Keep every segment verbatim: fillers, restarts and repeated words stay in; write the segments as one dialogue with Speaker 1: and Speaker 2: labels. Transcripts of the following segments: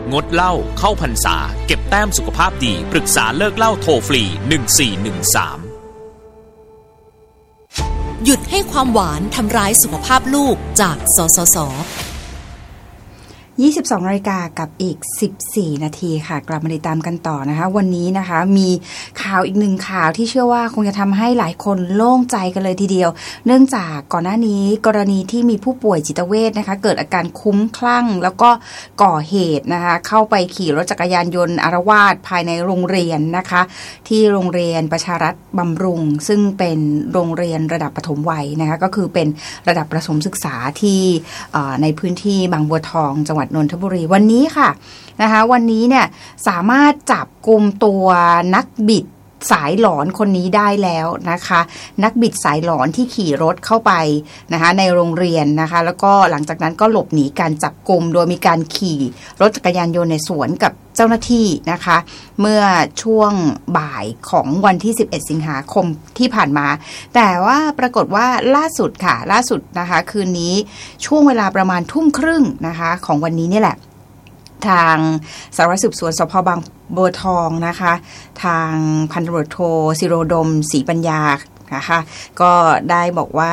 Speaker 1: งดเหล้าเข้าพรรษาเก็บแต้มสุขภาพดีปรึกษาเลิกเหล้าโทรฟรีหนึ่งสี่หนึ่งสาม
Speaker 2: หยุดให้ความหวานทำร้ายสุขภาพลูกจากสสส
Speaker 3: ยี่สิบสองนาฬิกากับอีกสิบสี่นาทีค่ะกลับมาติดตามกันต่อนะคะวันนี้นะคะมีข่าวอีกหนึ่งข่าวที่เชื่อว่าคงจะทำให้หลายคนโล่งใจกันเลยทีเดียวเนื่องจากก่อนหน้านี้กรณีที่มีผู้ป่วยจิตเวชนะคะเกิดอาการคุ้มคลั่งแล้วก็ก่อเหตุนะคะเข้าไปขี่รถจักรยานยนต์อาละวาดภายในโรงเรียนนะคะที่โรงเรียนประชารัฐบำรุงซึ่งเป็นโรงเรียนระดับประถมวัยนะคะก็คือเป็นระดับประถมศึกษาที่ในพื้นที่บางบัวทองจังหวัดนนทบุรีวันนี้ค่ะนะคะวันนี้เนี่ยสามารถจับกุมตัวนักบิดสายหลอนคนนี้ได้แล้วนะคะนักบิดสายหลอนที่ขี่รถเข้าไปนะคะในโรงเรียนนะคะแล้วก็หลังจากนั้นก็หลบหนีการจับกุมโดยมีการขี่รถจักรยานยนต์ในสวนกับเจ้าหน้าที่นะคะเมื่อช่วงบ่ายของวันที่สิบเอ็ดสิงหาคมที่ผ่านมาแต่ว่าปรากฏว่าล่าสุดค่ะล่าสุดนะคะคืนนี้ช่วงเวลาประมาณทุ่มครึ่งนะคะของวันนี้นี่แหละทางสารวัตรสืบสวนสภ.บางบัวทองนะคะทางพันตำรวจโทศิโรดมศรีปัญญานะคะก็ได้บอกว่า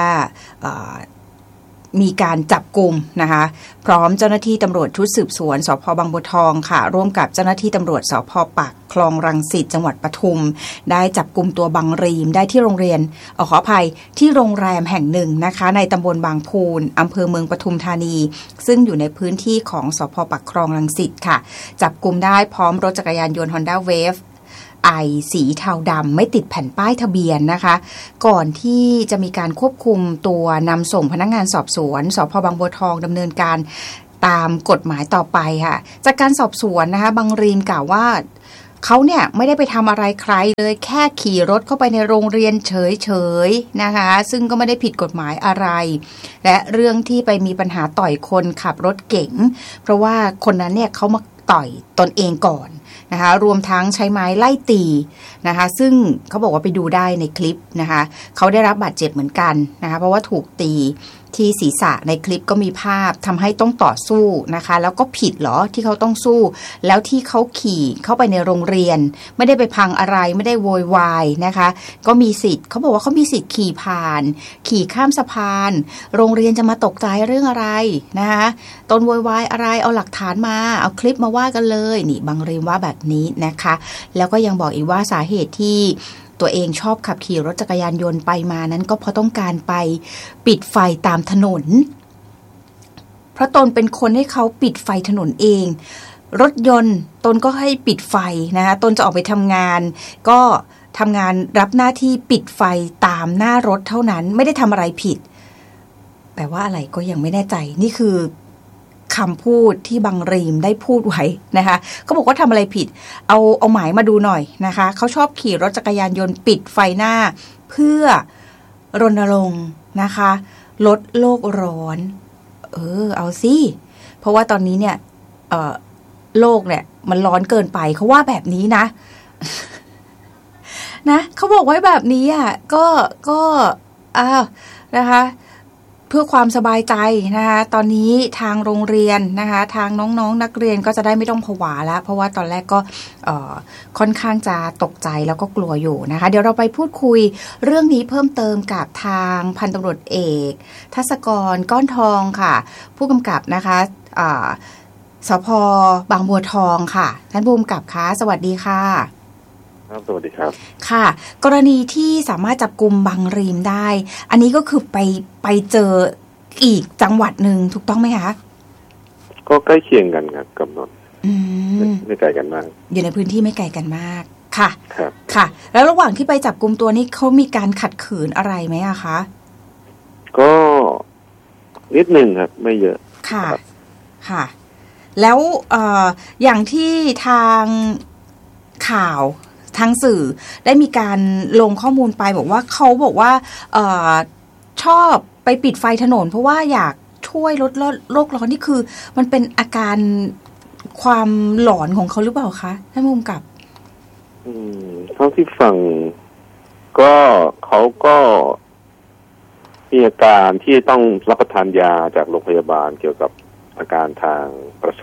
Speaker 3: มีการจับกุมนะคะพร้อมเจ้าหน้าที่ตำรวจชุดสืบสวนสภ.บางบัวทองค่ะร่วมกับเจ้าหน้าที่ตำรวจสภ.ปากคลองรังสิตจังหวัดปทุมได้จับกุมตัวบังรีมได้ที่โรงเรียนเอ่อขออภัยที่โรงแรมแห่งหนึ่งนะคะในตำบลบางพูนอำเภอเมืองปทุมธานีซึ่งอยู่ในพื้นที่ของสภ.ปากคลองรังสิตค่ะจับกุมได้พร้อมรถจักรยานยนต์ Honda Waveไอสีเทาดำไม่ติดแผ่นป้ายทะเบียนนะคะก่อนที่จะมีการควบคุมตัวนำส่งพนักงานสอบสวนสภ.บางบัวทองดำเนินการตามกฎหมายต่อไปค่ะจากการสอบสวนนะคะบังรีมกล่าวว่าเขาเนี่ยไม่ได้ไปทำอะไรใครเลยแค่ขี่รถเข้าไปในโรงเรียนเฉยๆนะคะซึ่งก็ไม่ได้ผิดกฎหมายอะไรและเรื่องที่ไปมีปัญหาต่อยคนขับรถเก๋งเพราะว่าคนนั้นเนี่ยเขามาต่อยตนเองก่อนนะคะรวมทั้งใช้ไม้ไล่ตีนะคะซึ่งเขาบอกว่าไปดูได้ในคลิปนะคะเขาได้รับบาดเจ็บเหมือนกันนะคะเพราะว่าถูกตีที่ศีรษะในคลิปก็มีภาพทำให้ต้องต่อสู้นะคะแล้วก็ผิดเหรอที่เขาต้องสู้แล้วที่เขาขี่เข้าไปในโรงเรียนไม่ได้ไปพังอะไรไม่ได้โวยวายนะคะก็มีสิทธิ์เขาบอกว่าเขามีสิทธิ์ขี่ผ่านขี่ข้ามสะพานโรงเรียนจะมาตกใจเรื่องอะไรนะคะตนโวยวายอะไรเอาหลักฐานมาเอาคลิปมาว่ากันเลยนี่บังรีมว่าแบบนี้นะคะแล้วก็ยังบอกอีกว่าสาเหตุที่ตัวเองชอบขับขี่รถจักรยานยนต์ไปมานั้นก็เพราะต้องการไปปิดไฟตามถนนเพราะตนเป็นคนให้เขาปิดไฟถนนเองรถยนต์ตนก็ให้ปิดไฟนะคะตนจะออกไปทำงานก็ทำงานรับหน้าที่ปิดไฟตามหน้ารถเท่านั้นไม่ได้ทำอะไรผิดแปลว่าอะไรก็ยังไม่แน่ใจนี่คือคำพูดที่บังรีมได้พูดไว้นะคะเขาบอกว่าทำอะไรผิดเอาเอาหมายมาดูหน่อยนะคะเขาชอบขี่รถจักรยานยนต์ปิดไฟหน้าเพื่อรณรงค์นะคะลดโลกร้อนเออเอาสิเพราะว่าตอนนี้เนี่ยเอ่อโลกเนี่ยมันร้อนเกินไปเขาว่าแบบนี้นะ นะเขาบอกไว้แบบนี้อ่ะก็ก็อ้าวนะคะเพื่อความสบายใจนะคะตอนนี้ทางโรงเรียนนะคะทางน้องๆ น, นักเรียนก็จะได้ไม่ต้องผวาแล้วเพราะว่าตอนแรกก็ค่อนข้างจะตกใจแล้วก็กลัวอยู่นะคะเดี๋ยวเราไปพูดคุยเรื่องนี้เพิ่มเติมกับทางพันตำรวจเอกทัศกรก้อนทองค่ะผู้กำกับนะคะสภ.บางบัวทองค่ะท่านผู้กำกับคะสวัสดีค่ะ
Speaker 4: ครับสวัสดีครับ
Speaker 3: ค่ะกรณีที่สามารถจับกุมบังรีมได้อันนี้ก็คือไปไปเจออีกจังหวัดหนึ่งถูกต้องไหมคะ
Speaker 4: ก็ใกล้เคียงกันครับกำหนด
Speaker 3: ไม่
Speaker 4: ไม่ไกลกันมาก
Speaker 3: อยู่ในพื้นที่ไม่ไกลกันมากค่ะ
Speaker 4: ครับ
Speaker 3: ค่ะแล้วระหว่างที่ไปจับกุมตัวนี้เขามีการขัดขืนอะไรไหมอะคะ
Speaker 4: ก็นิดหนึ่งครับไม่เยอะ
Speaker 3: ค่ะค่ะแล้วเอ่ออย่างที่ทางข่าวทางสื่อได้มีการลงข้อมูลไปบอกว่าเขาบอกว่าเอ่อชอบไปปิดไฟถนนเพราะว่าอยากช่วยลดโลกร้อนนี่คือมันเป็นอาการความหลอนของเขาหรือเปล่าคะท่านผู้กำกับ
Speaker 4: อืมเท่าที่ฟังก็เขาก็มีอาการที่ต้องรับประทานยาจากโรงพยาบาลเกี่ยวกับอาการทางประสาท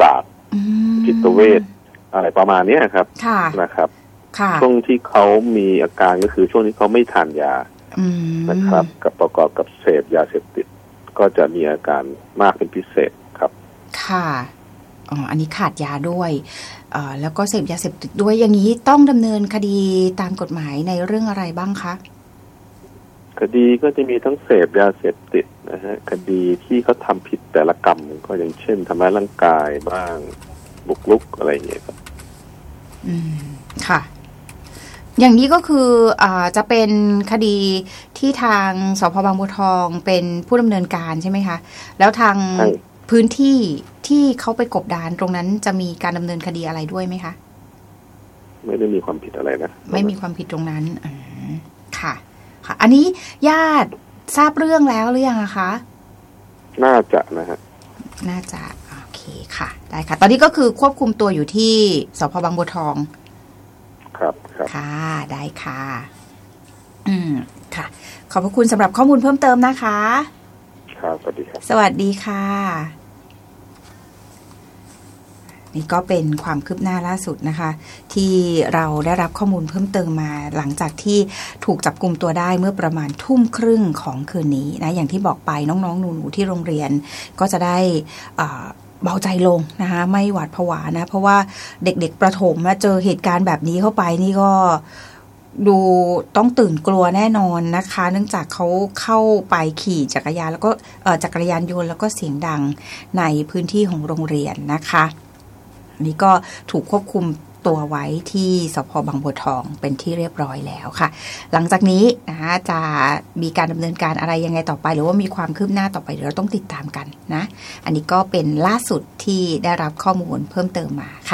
Speaker 4: จิตเวชอะไรประมาณนี้ครับนะครับช่วงที่เขามีอาการก็คือช่วงที่เขาไม่ทานยานะครับกับประกอบกับเสพยาเสพติดก็จะมีอาการมากเป็นพิเศษครับ
Speaker 3: ค่ะอ๋ออันนี้ขาดยาด้วยเอ่อแล้วก็เสพยาเสพติดด้วยอย่างนี้ต้องดำเนินคดีตามกฎหมายในเรื่องอะไรบ้างคะ
Speaker 4: คดีก็จะมีทั้งเสพยาเสพติดนะฮะคดีที่เขาทำผิดแต่ละกรรมก็อย่างเช่นทำร้ายร่างกายบ้างบุกรุกอะไรอย่างเงี้ยครับ
Speaker 3: อืมค่ะอย่างนี้ก็คืออ่าจะเป็นคดีที่ทางสภ.บางบัวทองเป็นผู้ดำเนินการใช่ไหมคะแล้วทางพื้นที่ที่เขาไปกบดานตรงนั้นจะมีการดำเนินคดีอะไรด้วยไหมคะ
Speaker 4: ไม่ได้มีความผิดอะไรนะ
Speaker 3: ไม่มีความผิดตรงนั้นอืมค่ะค่ะอันนี้ญาติทราบเรื่องแล้วหรือยังคะ
Speaker 4: น่าจะนะฮะ
Speaker 3: น่าจะโอเคค่ะได้ค่ะตอนนี้ก็คือควบคุมตัวอยู่ที่สภ.บางบัวทอง
Speaker 4: ครับครับ
Speaker 3: ค่ะได้ค่ะอืมค่ะขอบพระคุณสำหรับข้อมูลเพิ่มเติมนะคะ
Speaker 4: ครับสวัสดีครับ
Speaker 3: สวัสดีค่ะนี่ก็เป็นความคืบหน้าล่าสุดนะคะที่เราได้รับข้อมูลเพิ่มเติมมาหลังจากที่ถูกจับกุมตัวได้เมื่อประมาณทุ่มครึ่งของคืนนี้นะอย่างที่บอกไปน้องๆหนูๆที่โรงเรียนก็จะได้เบาใจลงนะคะไม่หวาดผวานะเพราะว่าเด็กๆประถมเจอเหตุการณ์แบบนี้เข้าไปนี่ก็ดูต้องตื่นกลัวแน่นอนนะคะเนื่องจากเขาเข้าไปขี่จักรยานแล้วก็จักรยานยนต์แล้วก็เสียงดังในพื้นที่ของโรงเรียนนะคะนี่ก็ถูกควบคุมตัวไว้ที่สภ.บางบัวทองเป็นที่เรียบร้อยแล้วค่ะหลังจากนี้นะคะจะมีการดำเนินการอะไรยังไงต่อไปหรือว่ามีความคืบหน้าต่อไปเดี๋ยวเราต้องติดตามกันนะอันนี้ก็เป็นล่าสุดที่ได้รับข้อมูลเพิ่มเติมมาค่ะ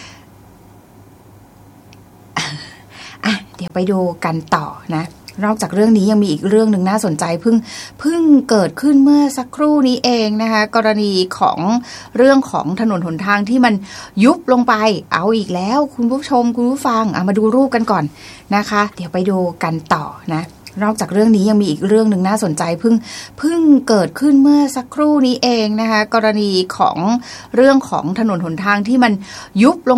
Speaker 3: อ่ะเดี๋ยวไปดูกันต่อนะนอกจากเรื่องนี้ยังมีอีกเรื่องหนึ่งน่าสนใจเพิ่งเพิ่งเกิดขึ้นเมื่อสักครู่นี้เองนะคะกรณีของเรื่องของถนนหนทางที่มันยุบลงไปเอาอีกแล้วคุณผู้ชมคุณผู้ฟังเอามาดูรูปกันก่อนนะคะเดี๋ยวไปดูกันต่อนะนอกจากเรื่องนี้ยังมีอีกเรื่องหนึ่งน่าสนใจเพิ่งเพิ่งเกิดขึ้นเมื่อสักครู่นี้เองนะคะกรณีของเรื่องของถนนหนทางที่มันยุบลง